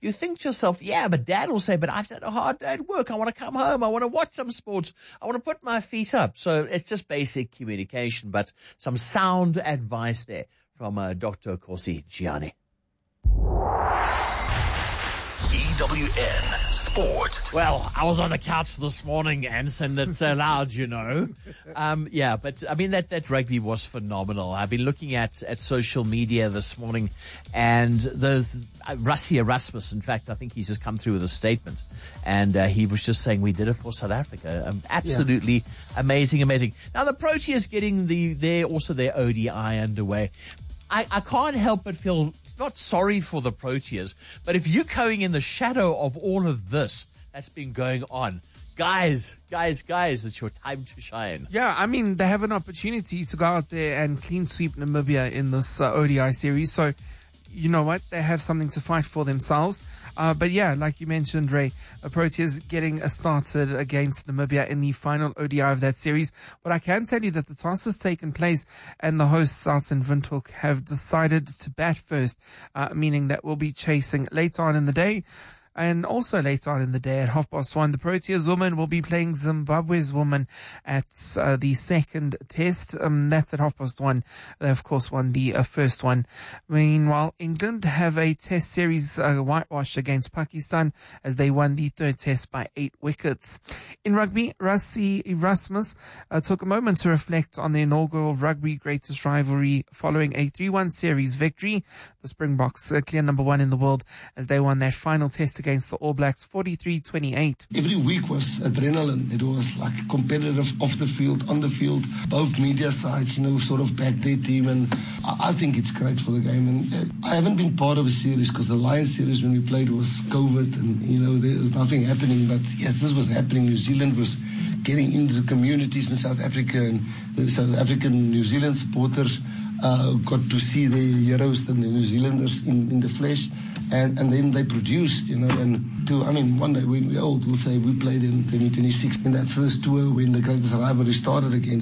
you think to yourself, yeah, but Dad will say, but I've done a hard day at work. I want to come home. I want to watch some sports. I want to put my feet up. So it's just basic communication, but some sound advice there from Dr. Corsi Gianni. EWN Sport. Well, I was on the couch this morning, Anson. It's allowed, you know. Yeah, but I mean, that rugby was phenomenal. I've been looking at social media this morning, and the Rassie Erasmus, in fact, I think he's just come through with a statement, and he was just saying we did it for South Africa. Absolutely amazing. Now, the Proteas getting their ODI underway. I can't help but feel not sorry for the Proteas, but if you're going in the shadow of all of this that's been going on, guys, it's your time to shine. Yeah, I mean, they have an opportunity to go out there and clean sweep Namibia in this ODI series. So, you know what? They have something to fight for themselves. But yeah, like you mentioned, Ray, Proteas getting started against Namibia in the final ODI of that series. But I can tell you that the toss has taken place and the hosts out in Windhoek have decided to bat first, meaning that we'll be chasing later on in the day. And also later on in the day at 1:30, the Proteas women will be playing Zimbabwe's women at the second test. That's at 1:30. They, of course, won the first one. Meanwhile, England have a test series whitewash against Pakistan as they won the third test by 8 wickets. In rugby, Rassie Erasmus took a moment to reflect on the inaugural rugby greatest rivalry following a 3-1 series victory. The Springboks clear number 1 in the world as they won that final test against the All Blacks 43-28. Every week was adrenaline. It was like competitive off the field, on the field. Both media sides, sort of backed their team, and I think it's great for the game. And I haven't been part of a series because the Lions series when we played was COVID, and there was nothing happening. But yes, this was happening. New Zealand was getting into the communities in South Africa, and the South African New Zealand supporters got to see the heroes and the New Zealanders in the flesh. And then they produced, and one day when we're old, we'll say we played in 2026 in that first tour when the greatest rivalry started again.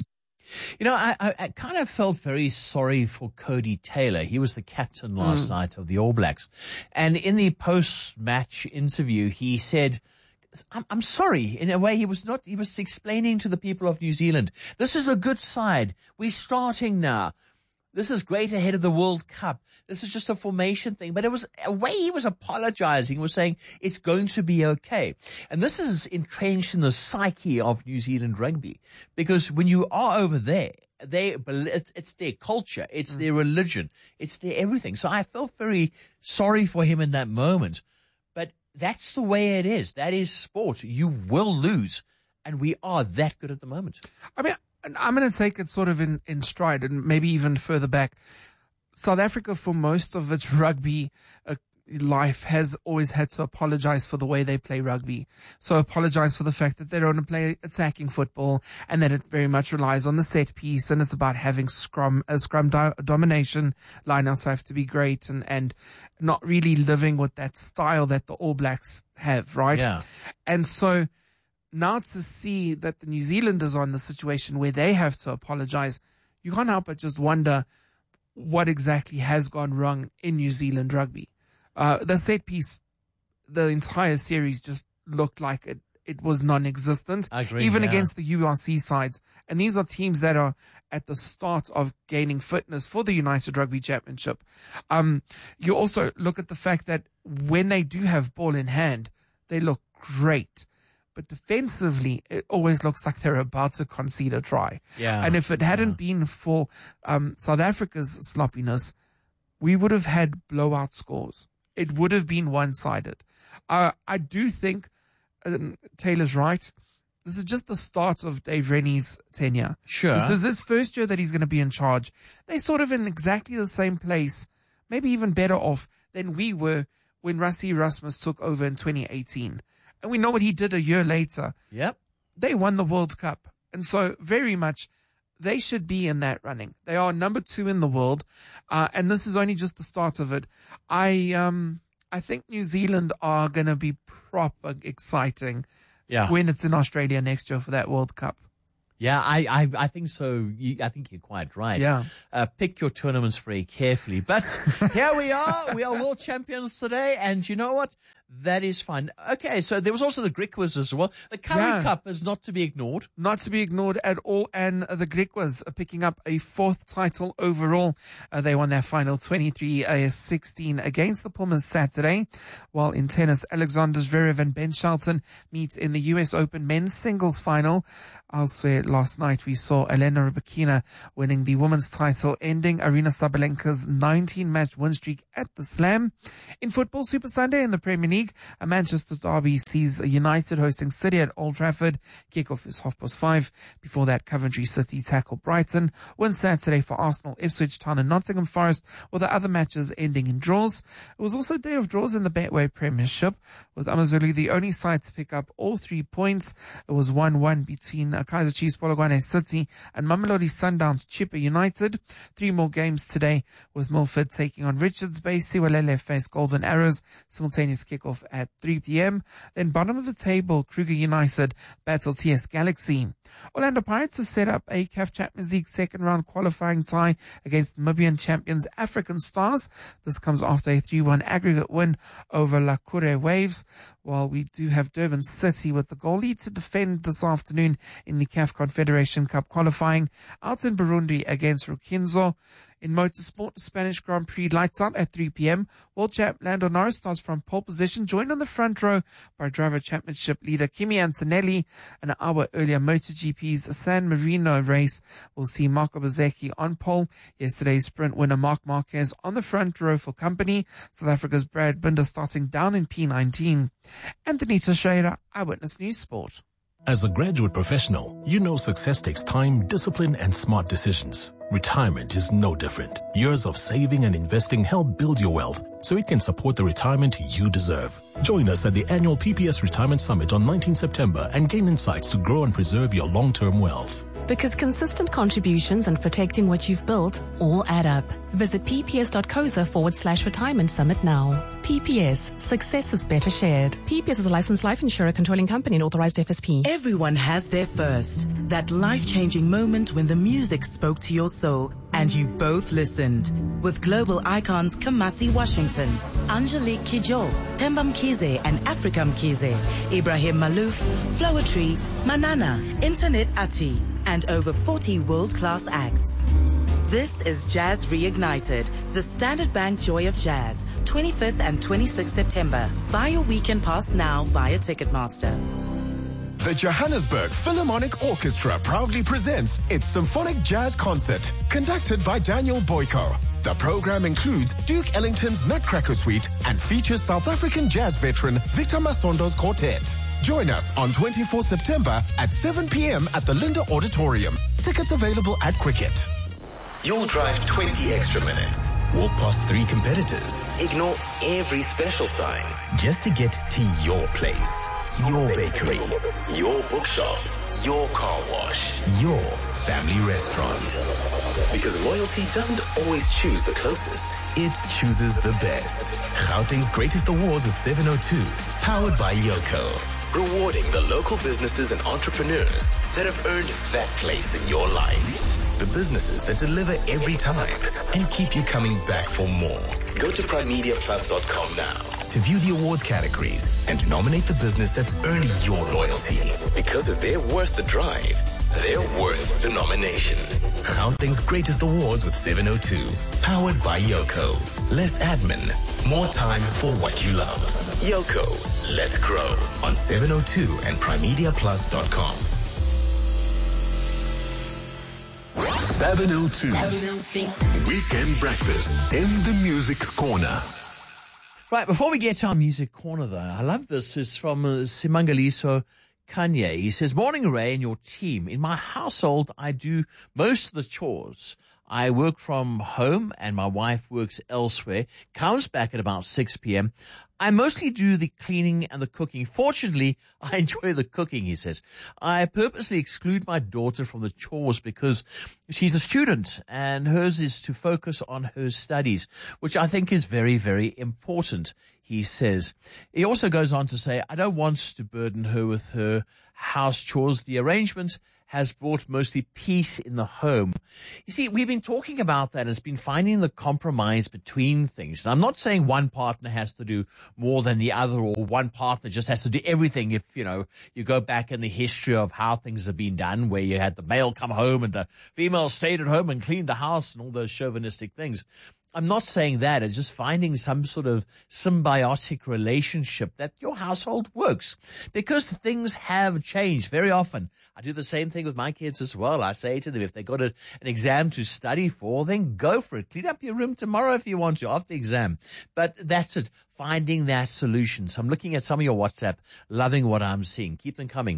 I kind of felt very sorry for Cody Taylor. He was the captain last night of the All Blacks. And in the post-match interview, he said, I'm sorry. In a way, he was explaining to the people of New Zealand, this is a good side. We're starting now. This is great ahead of the World Cup. This is just a formation thing. But it was a way he was apologizing, was saying it's going to be okay. And this is entrenched in the psyche of New Zealand rugby. Because when you are over there, it's their culture, it's their religion, it's their everything. So I felt very sorry for him in that moment. But that's the way it is. That is sport. You will lose. And we are that good at the moment. I mean, I'm going to take it sort of in stride and maybe even further back. South Africa, for most of its rugby life, has always had to apologize for the way they play rugby. So apologize for the fact that they don't play attacking football and that it very much relies on the set piece, and it's about having scrum domination. Lineouts have to be great and not really living with that style that the All Blacks have, right? Yeah. And so now to see that the New Zealanders are in the situation where they have to apologize, you can't help but just wonder what exactly has gone wrong in New Zealand rugby. The set piece, the entire series just looked like it was non-existent. I agree, even yeah. against the URC sides. And these are teams that are at the start of gaining fitness for the United Rugby Championship. You also look at the fact that when they do have ball in hand, they look great. But defensively, it always looks like they're about to concede a try. Yeah. And if it hadn't been for South Africa's sloppiness, we would have had blowout scores. It would have been one-sided. I do think Taylor's right. This is just the start of Dave Rennie's tenure. Sure. This is his first year that he's going to be in charge. They're sort of in exactly the same place, maybe even better off than we were when Rassie Erasmus took over in 2018. And we know what he did a year later. Yep. They won the World Cup. And so very much they should be in that running. They are number 2 in the world. And this is only just the start of it. I think New Zealand are going to be proper exciting when it's in Australia next year for that World Cup. Yeah. Yeah, I think so. I think you're quite right. Yeah. Pick your tournaments very carefully. But here we are. We are world champions today. And you know what? That is fine. Okay, so there was also the Griquas as well. The Currie Cup is not to be ignored. Not to be ignored at all. And the Griquas are picking up a 4th title overall. They won their final 23-16 against the Pumas Saturday. While in tennis, Alexander Zverev and Ben Shelton meet in the US Open men's singles final. Elsewhere, last night we saw Elena Rybakina winning the women's title, ending Aryna Sabalenka's 19-match win streak at the Slam. In football, Super Sunday in the Premier League, a Manchester derby sees United hosting City at Old Trafford. Kickoff is 5:30. Before that, Coventry City tackle Brighton. Win Saturday for Arsenal, Ipswich Town and Nottingham Forest, with the other matches ending in draws. It was also a day of draws in the Betway Premiership, with Amazulu the only side to pick up all 3 points. It was 1-1 between Kaizer Chiefs Polokwane City and Mamelodi Sundowns Chippa United. 3 more games today, with Milford taking on Richards Bay. Siwalele face Golden Arrows. Simultaneous kickoff at 3 p.m. Then bottom of the table, Kruger United battle TS Galaxy. Orlando Pirates have set up a CAF Champions League second round qualifying tie against Namibian champions African Stars. This comes after a 3-1 aggregate win over La Kure Waves. While we do have Durban City with the goal lead to defend this afternoon in the CAF Confederation Cup qualifying out in Burundi against Rukinzo. In motorsport, the Spanish Grand Prix lights out at 3 p.m. World champ Lando Norris starts from pole position, joined on the front row by driver championship leader Kimi Antonelli. An hour earlier, MotoGP's San Marino race will see Marco Bezzecchi on pole. Yesterday's sprint winner Marc Marquez on the front row for company. South Africa's Brad Binder starting down in P19. Anthony Teixeira, Eyewitness News Sport. As a graduate professional, you know success takes time, discipline, and smart decisions. Retirement is no different. Years of saving and investing help build your wealth so it can support the retirement you deserve. Join us at the annual PPS Retirement Summit on 19 September and gain insights to grow and preserve your long-term wealth. Because consistent contributions and protecting what you've built all add up. Visit pps.coza/retirement summit now. PPS, success is better shared. PPS is a licensed life insurer controlling company and authorized FSP. Everyone has their first. That life-changing moment when the music spoke to your soul and you both listened. With global icons Kamasi Washington, Angelique Kidjo, Themba Mkhize and Africa Mkhize, Ibrahim Malouf, Flowetree, Manana, Internet Ati, and over 40 world-class acts. This is Jazz Reignited, the Standard Bank Joy of Jazz, 25th and 26th September. Buy your weekend pass now via Ticketmaster. The Johannesburg Philharmonic Orchestra proudly presents its Symphonic Jazz Concert, conducted by Daniel Boyko. The program includes Duke Ellington's Nutcracker Suite and features South African jazz veteran Victor Masondo's quartet. Join us on 24 September at 7 p.m. at the Linda Auditorium. Tickets available at Quicket. You'll drive 20 extra minutes, walk past 3 competitors, ignore every special sign, just to get to your place, your bakery, your bookshop, your car wash, your family restaurant. Because loyalty doesn't always choose the closest, it chooses the best. Gauteng's Greatest Awards with 702, powered by Yoko. Rewarding the local businesses and entrepreneurs that have earned that place in your life. The businesses that deliver every time and keep you coming back for more. Go to primemediaplus.com now to view the awards categories and nominate the business that's earned your loyalty. Because if they're worth the drive, they're worth the nomination. Gauteng's Greatest Awards with 702. Powered by Yoko. Less admin, more time for what you love. Yoko, let's grow on 702 and primemediaplus.com. 702. Weekend Breakfast in the Music Corner. Right, before we get to our music corner, though, I love this. It's from Simangaliso Kanye. He says, "Morning, Ray and your team. In my household, I do most of the chores. I work from home and my wife works elsewhere, comes back at about 6 p.m. I mostly do the cleaning and the cooking. Fortunately, I enjoy the cooking," he says. "I purposely exclude my daughter from the chores because she's a student and hers is to focus on her studies, which I think is very, very important," he says. He also goes on to say, "I don't want to burden her with her house chores. The arrangement has brought mostly peace in the home. You see, we've been talking about that. It's been finding the compromise between things. And I'm not saying one partner has to do more than the other, or one partner just has to do everything. If, you go back in the history of how things have been done, where you had the male come home and the female stayed at home and cleaned the house and all those chauvinistic things. I'm not saying that. It's just finding some sort of symbiotic relationship that your household works, because things have changed very often. I do the same thing with my kids as well. I say to them, if they've got an exam to study for, then go for it. Clean up your room tomorrow if you want to after the exam. But that's it. Finding that solution. So I'm looking at some of your WhatsApp, loving what I'm seeing. Keep them coming.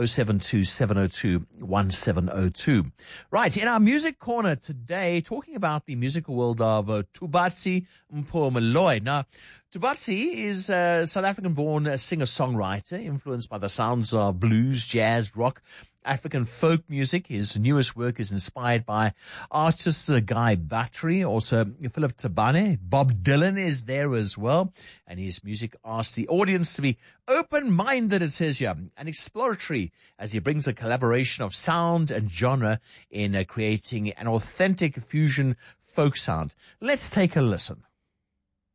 072-702-1702. Right. In our music corner today, talking about the musical world of Thubatsi Mpumelelo. Now, Thubatsi is a South African-born singer-songwriter influenced by the sounds of blues, jazz, rock, African folk music. His newest work is inspired by artists Guy Battery, also Philip Tabane. Bob Dylan is there as well. And his music asks the audience to be open-minded, it says here, and exploratory, as he brings a collaboration of sound and genre in creating an authentic fusion folk sound. Let's take a listen.